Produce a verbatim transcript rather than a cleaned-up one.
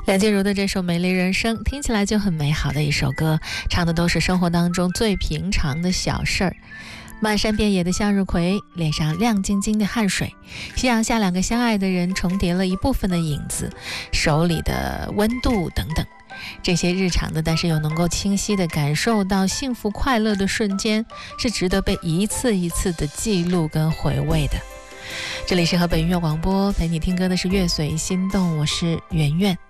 梁静茹的这首《美丽人生》听起来就很美好的一首歌，唱的都是生活当中最平常的小事儿。漫山遍野的向日葵，脸上亮晶晶的汗水，夕阳下两个相爱的人重叠了一部分的影子，手里的温度等等，这些日常的但是又能够清晰地感受到幸福快乐的瞬间，是值得被一次一次的记录跟回味的。这里是河北音乐广播，陪你听歌的是乐随心动，我是圆圆。